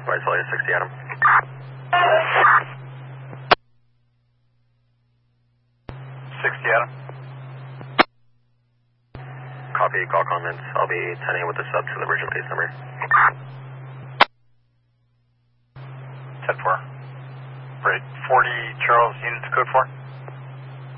Visalia 60 Adam. 60 Adam. Copy, call comments. I'll be 10A with the sub to the original case number. 10-4. Right, 40 Charles, units code 4.